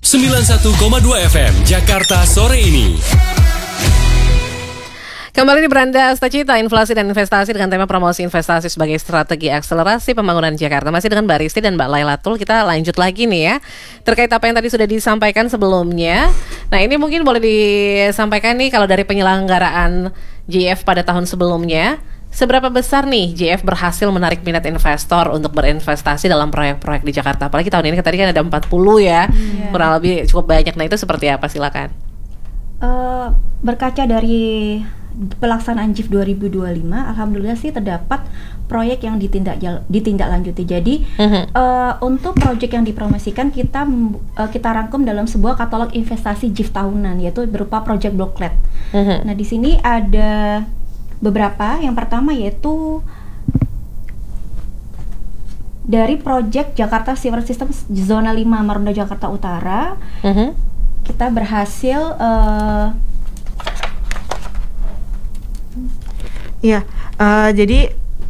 91,2 FM Jakarta sore ini. Kembali di Beranda Cita Inflasi dan Investasi dengan tema promosi investasi sebagai strategi akselerasi pembangunan Jakarta. Masih dengan Mbak Risti dan Mbak Lailatul. Kita lanjut lagi nih ya, terkait apa yang tadi sudah disampaikan sebelumnya. Nah, ini mungkin boleh disampaikan nih, kalau dari penyelenggaraan JF pada tahun sebelumnya, seberapa besar nih JF berhasil menarik minat investor untuk berinvestasi dalam proyek-proyek di Jakarta? Apalagi tahun ini tadi kan ada 40 ya, kurang lebih cukup banyak. Nah, itu seperti apa? Silakan. Berkaca dari pelaksanaan JIF 2025, alhamdulillah sih terdapat proyek yang ditindaklanjuti. Jadi untuk proyek yang dipromosikan kita rangkum dalam sebuah katalog investasi JIF tahunan, yaitu berupa proyek booklet. Nah, di sini ada beberapa. Yang pertama yaitu dari proyek Jakarta Sewer System Zona 5 Marunda Jakarta Utara. Kita berhasil jadi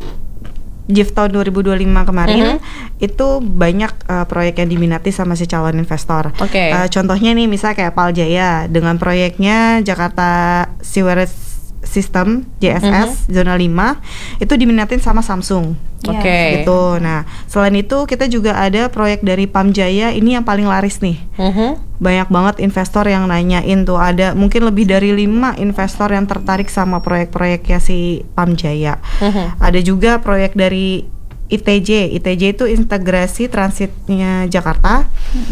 JIF tahun 2025 kemarin itu banyak proyek yang diminati sama si calon investor. Contohnya nih, misal kayak Paljaya dengan proyeknya Jakarta Sewer System JSS Zona 5 itu diminatin sama Samsung. Gitu. Nah, selain itu kita juga ada proyek dari Pamjaya, ini yang paling laris nih. Banyak banget investor yang nanyain tuh, ada mungkin lebih dari 5 investor yang tertarik sama proyek-proyeknya si Pamjaya. Ada juga proyek dari ITJ itu integrasi transitnya Jakarta.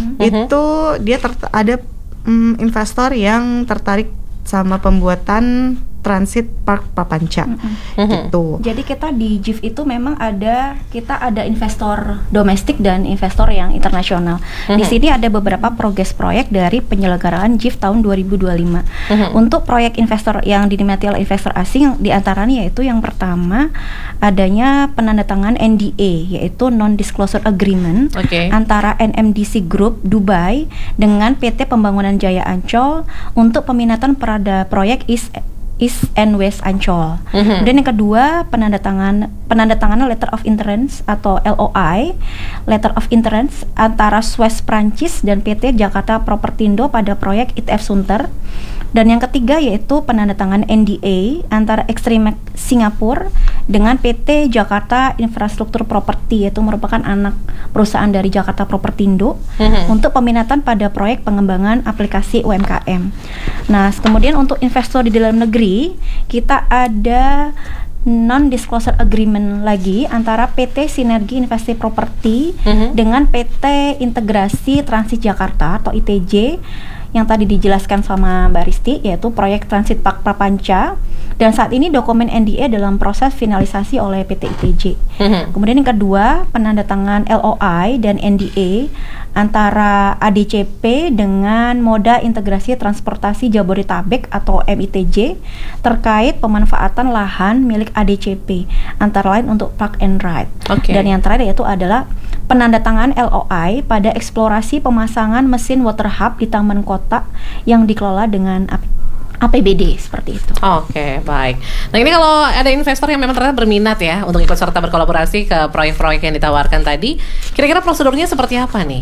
Itu dia ada investor yang tertarik sama pembuatan Transit Park Prapanca gitu. Jadi kita di JIF itu memang kita ada investor domestik dan investor yang internasional. Di sini ada beberapa progres proyek dari penyelenggaraan JIF tahun 2025. Untuk proyek investor yang diminati oleh investor asing, diantaranya yaitu yang pertama adanya penandatangan NDA, yaitu Non-Disclosure Agreement antara NMDC Group Dubai dengan PT Pembangunan Jaya Ancol untuk peminatan pada proyek East and West Ancol. Kemudian yang kedua, penandatangan Letter of Interest atau LOI, Letter of Interest antara Suez Prancis dan PT Jakarta Propertindo pada proyek ITF Sunter. Dan yang ketiga yaitu penandatangan NDA antara Extremex Singapura dengan PT Jakarta Infrastruktur Property, yaitu merupakan anak perusahaan dari Jakarta Propertindo untuk peminatan pada proyek pengembangan aplikasi UMKM. Nah, kemudian untuk investor di dalam negeri, kita ada Non-Disclosure Agreement lagi antara PT Sinergi Investasi Property dengan PT Integrasi Transit Jakarta atau ITJ, yang tadi dijelaskan sama Mbak Risti, yaitu proyek Transit Park Prapanca, dan saat ini dokumen NDA dalam proses finalisasi oleh PT ITJ. Kemudian yang kedua, penandatangan LOI dan NDA antara ADCP dengan Moda Integrasi Transportasi Jabodetabek atau MITJ terkait pemanfaatan lahan milik ADCP, antara lain untuk park and ride. Dan yang terakhir yaitu adalah penandatangan LOI pada eksplorasi pemasangan mesin water hub di taman kota yang dikelola dengan APBD, seperti itu. Baik. Nah, ini kalau ada investor yang memang ternyata berminat ya untuk ikut serta berkolaborasi ke proyek-proyek yang ditawarkan tadi, kira-kira prosedurnya seperti apa nih?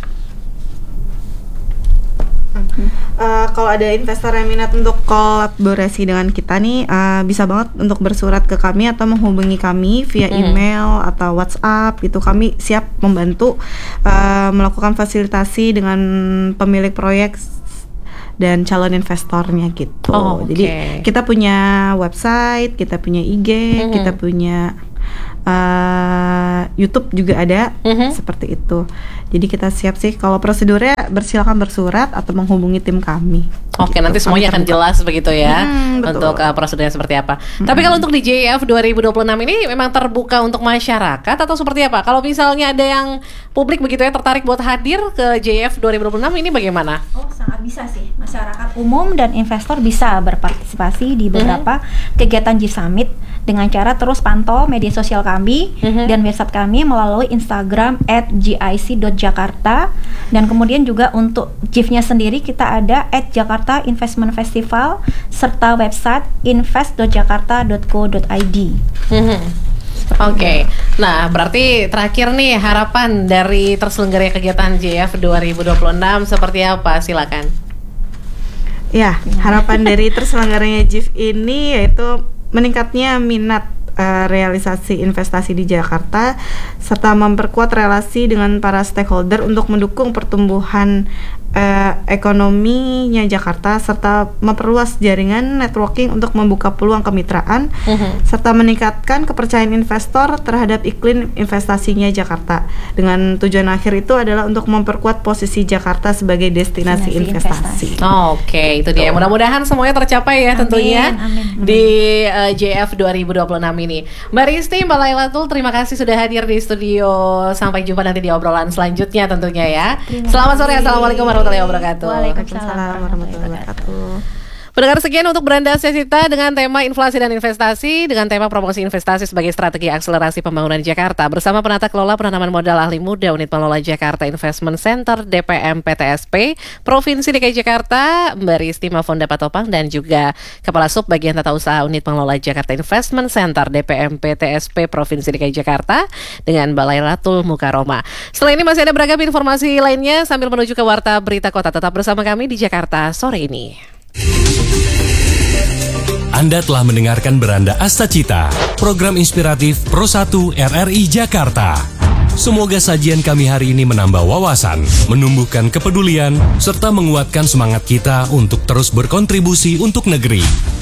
Kalau ada investor yang minat untuk kolaborasi dengan kita nih, bisa banget untuk bersurat ke kami atau menghubungi kami via email atau WhatsApp gitu. Kami siap membantu melakukan fasilitasi dengan pemilik proyek dan calon investornya gitu. Jadi kita punya website, kita punya IG, kita punya YouTube juga ada, seperti itu. Jadi kita siap sih. Kalau prosedurnya silakan bersurat atau menghubungi tim kami. Nanti semuanya akan jelas begitu ya, untuk prosedurnya seperti apa. Tapi kalau untuk di JF 2026 ini memang terbuka untuk masyarakat atau seperti apa? Kalau misalnya ada yang publik begitu ya tertarik buat hadir ke JF 2026 ini bagaimana? Sangat bisa sih. Masyarakat umum dan investor bisa berpartisipasi di beberapa kegiatan JIF Summit dengan cara terus pantau media sosial kami dan website kami melalui Instagram @gic.jakarta, dan kemudian juga untuk JIF-nya sendiri kita ada @Jakarta Investment Festival serta website invest.jakarta.co.id. Oke. Nah, berarti terakhir nih harapan dari terselenggaranya kegiatan JF 2026 seperti apa? Silakan. Ya, harapan dari terselenggaranya JIF ini yaitu meningkatnya minat realisasi investasi di Jakarta serta memperkuat relasi dengan para stakeholder untuk mendukung pertumbuhan ekonominya Jakarta serta memperluas jaringan networking untuk membuka peluang kemitraan serta meningkatkan kepercayaan investor terhadap iklim investasinya Jakarta dengan tujuan akhir itu adalah untuk memperkuat posisi Jakarta sebagai destinasi investasi. Oke, itu dia. Mudah-mudahan semuanya tercapai ya tentunya di JF 2026 ini. Mbak Risti, Mbak Lailatul, terima kasih sudah hadir di studio. Sampai jumpa nanti di obrolan selanjutnya tentunya ya. Selamat sore. Assalamualaikum warahmatullahi wabarakatuh. Waalaikumsalam warahmatullahi wabarakatuh. Pendengar, sekian untuk Beranda Sesita dengan tema inflasi dan investasi dengan tema promosi investasi sebagai strategi akselerasi pembangunan Jakarta bersama penata kelola penanaman modal ahli muda unit pengelola Jakarta Investment Center DPM PTSP Provinsi DKI Jakarta Mbak Risti Mafonda Patopang dan juga Kepala Sub Bagian Tata Usaha Unit Pengelola Jakarta Investment Center DPM PTSP Provinsi DKI Jakarta dengan Mbak Lailatul Mukaroma. Setelah ini masih ada beragam informasi lainnya sambil menuju ke Warta Berita Kota. Tetap bersama kami di Jakarta sore ini. Anda telah mendengarkan Beranda Astacita, program inspiratif Pro 1 RRI Jakarta. Semoga sajian kami hari ini menambah wawasan, menumbuhkan kepedulian, serta menguatkan semangat kita untuk terus berkontribusi untuk negeri.